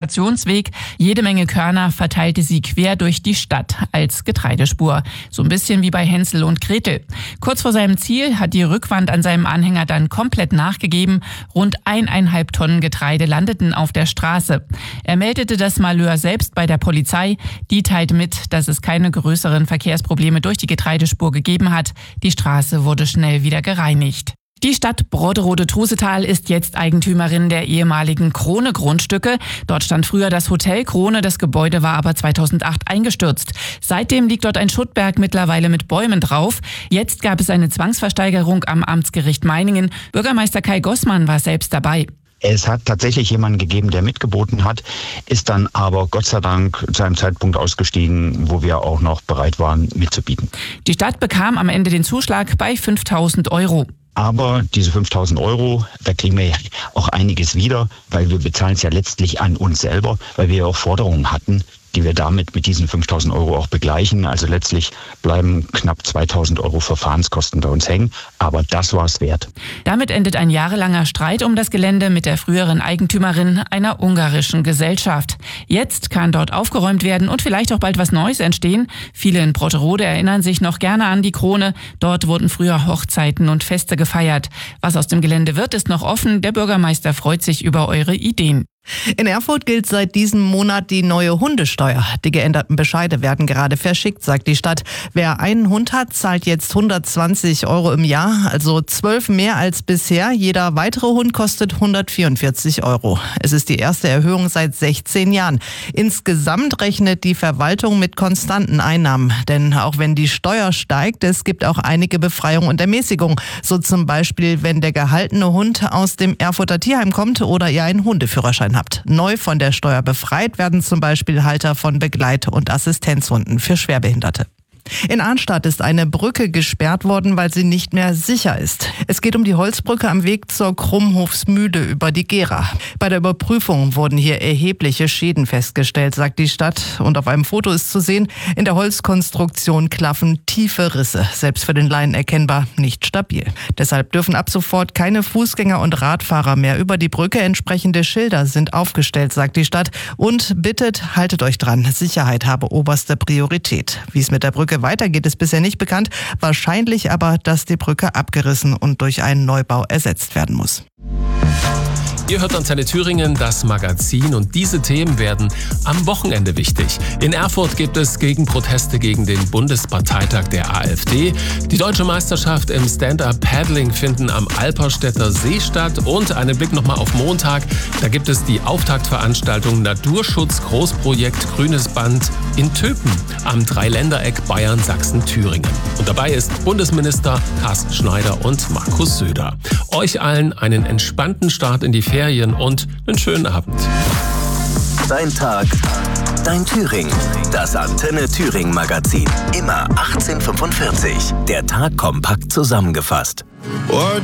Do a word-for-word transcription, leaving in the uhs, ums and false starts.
Transportationsweg. Jede Menge Körner verteilte sie quer durch die Stadt als Getreidespur. So ein bisschen wie bei Hänsel und Gretel. Kurz vor seinem Ziel hat die Rückwand an seinem Anhänger dann komplett nachgegeben. Rund eineinhalb Tonnen Getreide landeten auf der Straße. Er meldete das Malheur selbst bei der Polizei. Die teilte mit, dass es keine größeren Verkehrsprobleme durch die Getreidespur gegeben hat. Die Straße wurde schnell wieder gereinigt. Die Stadt Brodderode-Trusetal ist jetzt Eigentümerin der ehemaligen Krone-Grundstücke. Dort stand früher das Hotel Krone, das Gebäude war aber zweitausendacht eingestürzt. Seitdem liegt dort ein Schuttberg mittlerweile mit Bäumen drauf. Jetzt gab es eine Zwangsversteigerung am Amtsgericht Meiningen. Bürgermeister Kai Gossmann war selbst dabei. Es hat tatsächlich jemanden gegeben, der mitgeboten hat, ist dann aber Gott sei Dank zu einem Zeitpunkt ausgestiegen, wo wir auch noch bereit waren, mitzubieten. Die Stadt bekam am Ende den Zuschlag bei fünftausend Euro. Aber diese fünftausend Euro, da kriegen wir ja auch einiges wieder, weil wir bezahlen es ja letztlich an uns selber, weil wir ja auch Forderungen hatten, die wir damit mit diesen fünftausend Euro auch begleichen. Also letztlich bleiben knapp zweitausend Euro Verfahrenskosten bei uns hängen. Aber das war es wert. Damit endet ein jahrelanger Streit um das Gelände mit der früheren Eigentümerin einer ungarischen Gesellschaft. Jetzt kann dort aufgeräumt werden und vielleicht auch bald was Neues entstehen. Viele in Brodderode erinnern sich noch gerne an die Krone. Dort wurden früher Hochzeiten und Feste gefeiert. Was aus dem Gelände wird, ist noch offen. Der Bürgermeister freut sich über eure Ideen. In Erfurt gilt seit diesem Monat die neue Hundesteuer. Die geänderten Bescheide werden gerade verschickt, sagt die Stadt. Wer einen Hund hat, zahlt jetzt hundertzwanzig Euro im Jahr, also zwölf mehr als bisher. Jeder weitere Hund kostet hundertvierundvierzig Euro. Es ist die erste Erhöhung seit sechzehn Jahren. Insgesamt rechnet die Verwaltung mit konstanten Einnahmen. Denn auch wenn die Steuer steigt, es gibt auch einige Befreiungen und Ermäßigungen. So zum Beispiel, wenn der gehaltene Hund aus dem Erfurter Tierheim kommt oder ihr einen Hundeführerschein habt. Neu von der Steuer befreit werden zum Beispiel Halter von Begleit- und Assistenzhunden für Schwerbehinderte. In Arnstadt ist eine Brücke gesperrt worden, weil sie nicht mehr sicher ist. Es geht um die Holzbrücke am Weg zur Krummhofsmühle über die Gera. Bei der Überprüfung wurden hier erhebliche Schäden festgestellt, sagt die Stadt. Und auf einem Foto ist zu sehen, in der Holzkonstruktion klaffen tiefe Risse. Selbst für den Laien erkennbar nicht stabil. Deshalb dürfen ab sofort keine Fußgänger und Radfahrer mehr über die Brücke. Entsprechende Schilder sind aufgestellt, sagt die Stadt. Und bittet, haltet euch dran. Sicherheit habe oberste Priorität. Wie es mit der Brücke weitergeht, ist bisher nicht bekannt. Wahrscheinlich aber, dass die Brücke abgerissen und durch einen Neubau ersetzt werden muss. Ihr hört Antenne Thüringen, das Magazin, und diese Themen werden am Wochenende wichtig. In Erfurt gibt es Gegenproteste gegen den Bundesparteitag der AfD. Die deutsche Meisterschaft im Stand-Up-Paddling finden am Alperstädter See statt. Und einen Blick nochmal auf Montag. Da gibt es die Auftaktveranstaltung Naturschutz Großprojekt Grünes Band in Töpen am Dreiländereck Bayern, Sachsen, Thüringen. Und dabei ist Bundesminister Carsten Schneider und Markus Söder. Euch allen einen entspannten Start in die Ferien und einen schönen Abend. Dein Tag, dein Thüringen. Das Antenne Thüringen Magazin. Immer achtzehn Uhr fünfundvierzig. Der Tag kompakt zusammengefasst.